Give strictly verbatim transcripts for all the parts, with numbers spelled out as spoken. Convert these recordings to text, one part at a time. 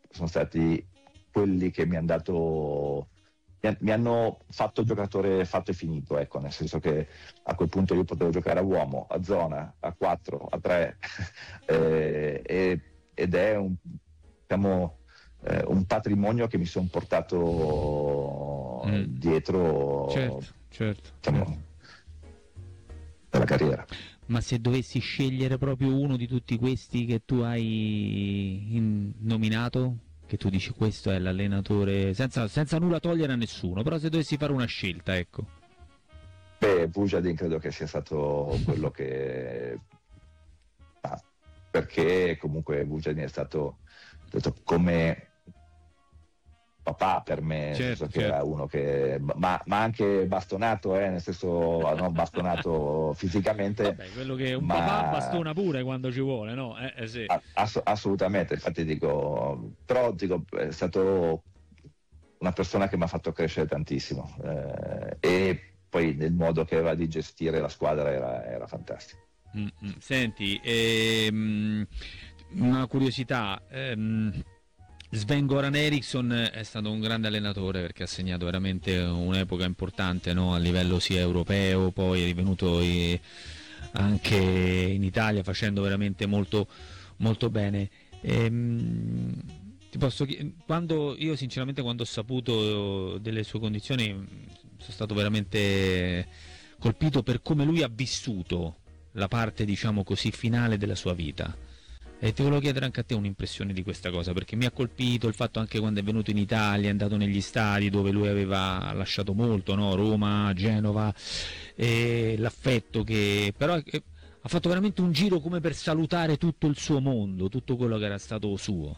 sono stati quelli che mi hanno dato, mi hanno fatto giocatore fatto e finito, ecco, nel senso che a quel punto io potevo giocare a uomo, a zona, a quattro, a tre eh, e, ed è un, diciamo, eh, un patrimonio che mi sono portato mm. dietro, certo, certo, diciamo, certo. della carriera. Ma se dovessi scegliere proprio uno di tutti questi che tu hai in- nominato, che tu dici questo è l'allenatore, senza, senza nulla togliere a nessuno, però se dovessi fare una scelta, ecco. Beh, Vujadin credo che sia stato quello che... ah, perché comunque Vujadin è stato, detto, come papà per me, nel Certo, senso che certo. era uno che... ma, ma anche bastonato, eh, nel senso non bastonato fisicamente, Vabbè, quello che un papà ma... bastona pure quando ci vuole, no? Eh, eh sì. Ass- assolutamente, infatti dico, però dico, è stato una persona che mi ha fatto crescere tantissimo eh, e poi nel modo che aveva di gestire la squadra era, era fantastico. Mm-mm. Senti, ehm, una curiosità, ehm, Sven-Goran Eriksson è stato un grande allenatore perché ha segnato veramente un'epoca importante, no? A livello sia europeo, poi è rivenuto i- anche in Italia facendo veramente molto, molto bene. Ehm, ti posso chied- quando io sinceramente quando ho saputo delle sue condizioni sono stato veramente colpito per come lui ha vissuto la parte, diciamo così, finale della sua vita. E ti volevo chiedere anche a te un'impressione di questa cosa, perché mi ha colpito il fatto anche quando è venuto in Italia, è andato negli stadi dove lui aveva lasciato molto, no? Roma, Genova, e l'affetto che... però eh, ha fatto veramente un giro come per salutare tutto il suo mondo, tutto quello che era stato suo.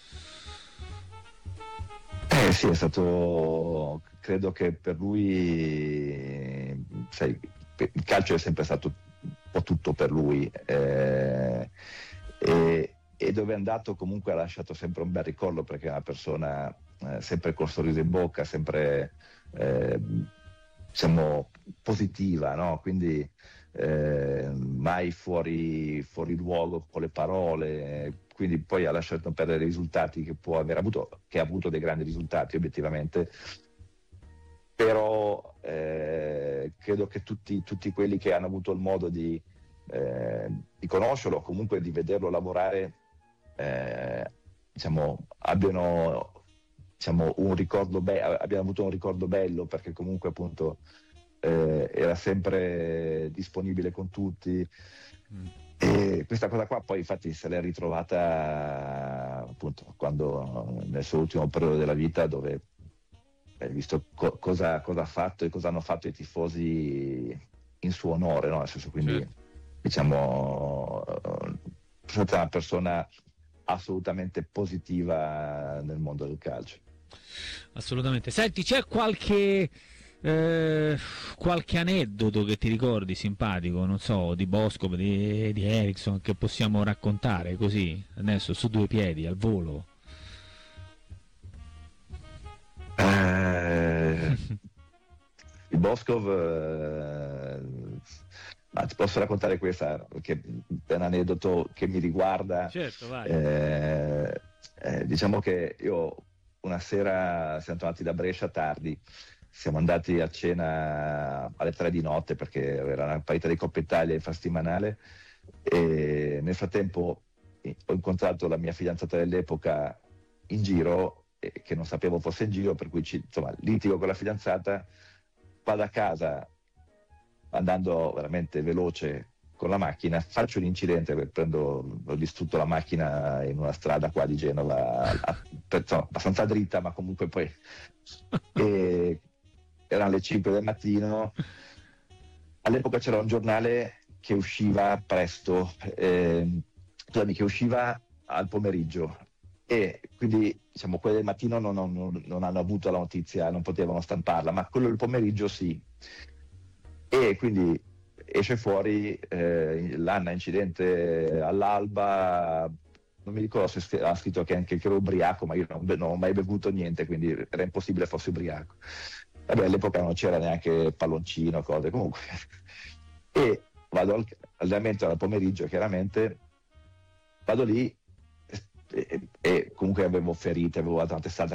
Eh sì, è stato, credo che per lui, sai, il calcio è sempre stato un po' tutto per lui eh, e, e dove è andato comunque ha lasciato sempre un bel ricordo perché è una persona eh, sempre col sorriso in bocca, sempre eh, diciamo positiva, no? Quindi eh, mai fuori, fuori luogo con le parole, quindi poi ha lasciato perdere i risultati che può aver avuto, che ha avuto dei grandi risultati obiettivamente, però eh, credo che tutti, tutti quelli che hanno avuto il modo di, eh, di conoscerlo, comunque di vederlo lavorare, eh, diciamo, abbiano diciamo, un ricordo be- abbiamo avuto un ricordo bello perché comunque appunto eh, era sempre disponibile con tutti. Mm. E questa cosa qua poi infatti se l'è ritrovata appunto quando nel suo ultimo periodo della vita dove hai visto co- cosa, cosa ha fatto e cosa hanno fatto i tifosi in suo onore, no? Nel senso, quindi Certo. diciamo eh, è stata una persona assolutamente positiva nel mondo del calcio. Assolutamente. Senti, c'è qualche eh, qualche aneddoto che ti ricordi simpatico, non so, di Bosco, di, di Eriksson che possiamo raccontare così, adesso su due piedi, al volo? Eh, il Boscov, eh, ma ti posso raccontare questa perché è un aneddoto che mi riguarda. Certo, vai. Eh, eh, diciamo che io una sera siamo tornati da Brescia tardi, siamo andati a cena alle tre di notte perché era una partita di Coppa Italia infrasettimanale e nel frattempo eh, ho incontrato la mia fidanzata dell'epoca in giro e che non sapevo fosse in giro, per cui ci, insomma, litigo con la fidanzata, vado a casa andando veramente veloce con la macchina, faccio un incidente, prendo, ho distrutto la macchina in una strada qua di Genova, a, per, insomma, abbastanza dritta, ma comunque poi e erano le cinque del mattino. All'epoca c'era un giornale che usciva presto, eh, scusami, che usciva al pomeriggio e quindi diciamo quelli del mattino non, non, non hanno avuto la notizia, non potevano stamparla, ma quello del pomeriggio sì. E quindi esce fuori eh, l'Anna incidente all'alba, non mi ricordo se ha scritto che anche che ero ubriaco, ma io non, non ho mai bevuto niente, quindi era impossibile fosse ubriaco. Vabbè, all'epoca non c'era neanche palloncino, cose comunque. E vado al, allenamento al pomeriggio, chiaramente, vado lì e, e comunque avevo ferite, avevo la testata